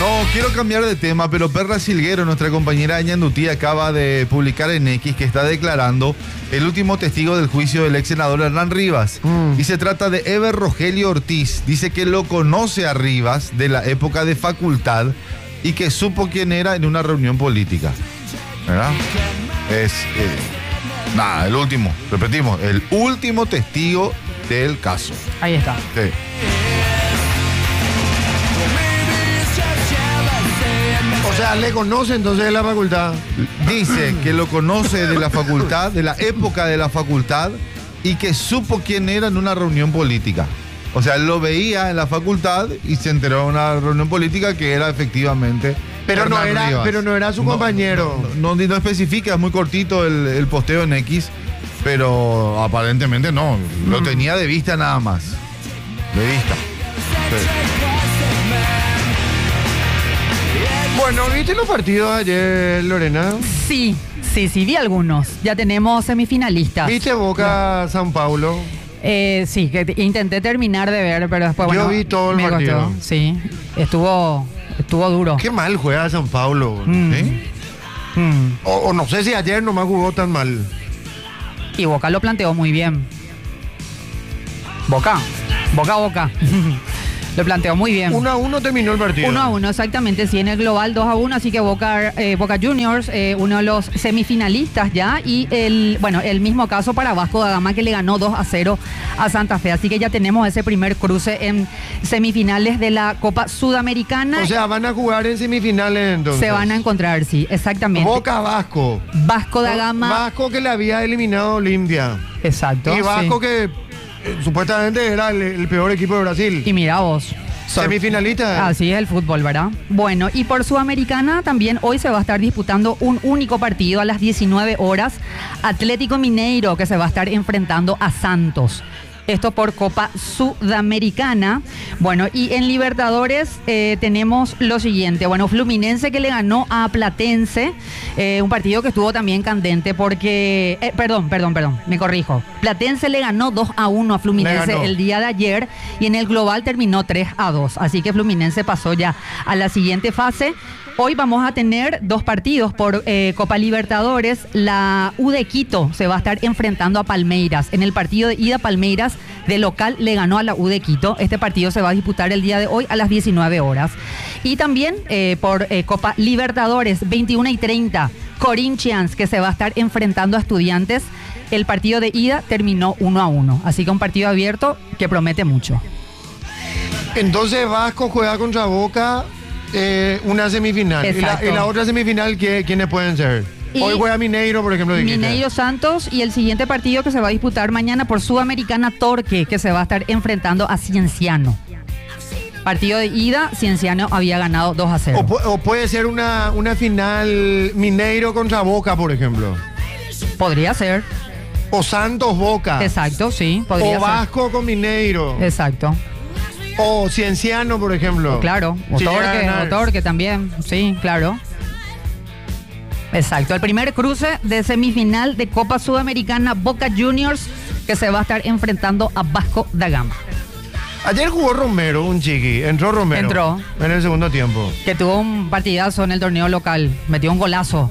No, quiero cambiar de tema, pero Perla Silguero, nuestra compañera de Ñandutí, acaba de publicar en X que está declarando el último testigo del juicio del ex senador Hernán Rivas. Y se trata de Eber Rogelio Ortiz. Dice que lo conoce a Rivas de la época de facultad y que supo quién era en una reunión política. ¿Verdad? Nada, el último, repetimos, el último testigo del caso. Ahí está. Sí. O sea, le conoce entonces de la facultad. Dice que lo conoce de la facultad, de la época de la facultad, y que supo quién era en una reunión política. O sea, él lo veía en la facultad y se enteró de una reunión política que era efectivamente Hernán Rivas. Pero no era su compañero. No especifica, es muy cortito el posteo en X, pero aparentemente no. Lo tenía de vista nada más. De vista. Sí. Bueno, ¿viste los partidos ayer, Lorena? Sí, vi algunos. Ya tenemos semifinalistas. ¿Viste Boca San Paulo? Sí, que intenté terminar de ver, pero después, Yo vi todo el partido. Costó. Sí, estuvo duro. Qué mal juega San Paulo. ¿Sí? O no sé si ayer nomás jugó tan mal. Y Boca lo planteó muy bien. Boca. Lo planteó muy bien. 1-1 terminó el partido. 1-1, exactamente, sí, en el global 2-1, así que Boca Juniors, uno de los semifinalistas ya, y el mismo caso para Vasco da Gama, que le ganó 2-0 a Santa Fe, así que ya tenemos ese primer cruce en semifinales de la Copa Sudamericana. O sea, van a jugar en semifinales entonces. Se van a encontrar, sí, exactamente. Boca Vasco. Vasco da Gama. Vasco que le había eliminado Olimpia. Exacto. Y Vasco que supuestamente era el peor equipo de Brasil. Y mira vos. Semifinalista. Así es el fútbol, ¿verdad? Bueno, y por Sudamericana también hoy se va a estar disputando un único partido a las 19 horas. Atlético Mineiro, que se va a estar enfrentando a Santos. Esto por Copa Sudamericana. Bueno, y en Libertadores tenemos lo siguiente. Bueno, Fluminense que le ganó a Platense. Un partido que estuvo también candente porque... Perdón, me corrijo. Platense le ganó 2-1 a Fluminense el día de ayer. Y en el global terminó 3-2. Así que Fluminense pasó ya a la siguiente fase. Hoy vamos a tener dos partidos por Copa Libertadores. La U de Quito se va a estar enfrentando a Palmeiras. En el partido de ida, Palmeiras de local le ganó a la U de Quito. Este partido se va a disputar el día de hoy a las 19 horas. Y también por Copa Libertadores, 21:30, Corinthians, que se va a estar enfrentando a Estudiantes. El partido de ida terminó 1-1. Así que un partido abierto que promete mucho. Entonces Vasco juega contra Boca... una semifinal. ¿Y la otra semifinal quiénes pueden ser? Hoy juega Mineiro, por ejemplo. Mineiro Santos, y el siguiente partido que se va a disputar mañana por Sudamericana, Torque, que se va a estar enfrentando a Cienciano. Partido de ida, Cienciano había ganado 2-0. O puede ser una final Mineiro contra Boca, por ejemplo. Podría ser. O Santos Boca. Exacto, sí. Podría o Vasco ser. Con Mineiro. Exacto. O Cienciano, por ejemplo. Claro, o Torque también, sí, claro. Exacto, el primer cruce de semifinal de Copa Sudamericana, Boca Juniors, que se va a estar enfrentando a Vasco da Gama. Ayer jugó Romero, un chiqui, entró Romero. En el segundo tiempo. Que tuvo un partidazo en el torneo local, metió un golazo.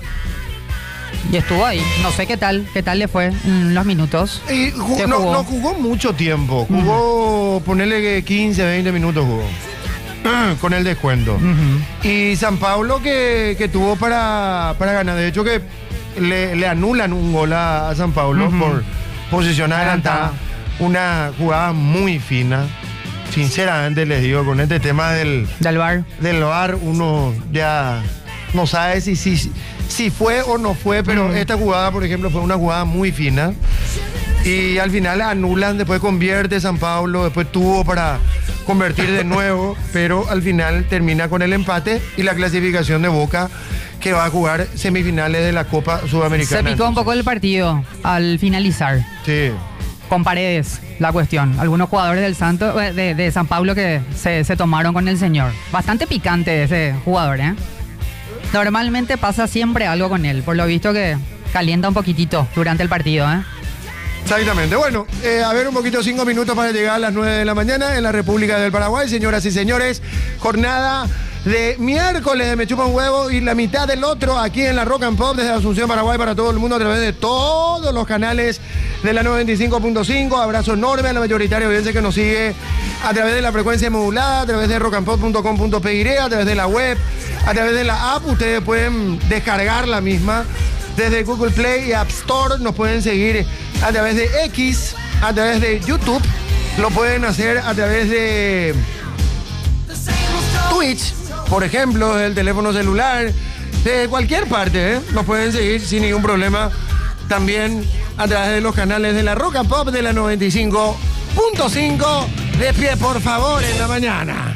Y estuvo ahí, no sé qué tal le fue en los minutos. Y no jugó mucho tiempo, jugó, ponerle 15, 20 minutos jugó, con el descuento. Y San Pablo que tuvo para ganar, de hecho que le anulan un gol a San Pablo por posición adelantada. Una jugada muy fina, sinceramente les digo, con este tema del VAR, uno ya no sabe si fue o no fue, pero esta jugada, por ejemplo, fue una jugada muy fina. Y al final anulan, después convierte San Pablo, después tuvo para convertir de nuevo, pero al final termina con el empate y la clasificación de Boca, que va a jugar semifinales de la Copa Sudamericana. Se picó un poco el partido al finalizar. Sí. Con Paredes, la cuestión. Algunos jugadores del Santos, de San Pablo que se tomaron con el señor. Bastante picante ese jugador, ¿eh? Normalmente pasa siempre algo con él, por lo visto que calienta un poquitito durante el partido, ¿eh? Exactamente. Bueno, a ver, un poquito, 5 minutos para llegar a las 9 de la mañana en la República del Paraguay. Señoras y señores, jornada de miércoles de Me Chupa un Huevo y la mitad del otro aquí en la Rock and Pop desde Asunción, Paraguay, para todo el mundo a través de todos los canales de la 95.5. Abrazo enorme a la mayoritaria audiencia que nos sigue a través de la frecuencia modulada, a través de rockandpop.com.py, a través de la web, a través de la app. Ustedes pueden descargar la misma desde Google Play y App Store. Nos pueden seguir a través de X, a través de YouTube. Lo pueden hacer a través de Twitch, por ejemplo, del teléfono celular, de cualquier parte, ¿eh? Nos pueden seguir sin ningún problema. También a través de los canales de la Rock and Pop de la 95.5. De pie, por favor, en la mañana.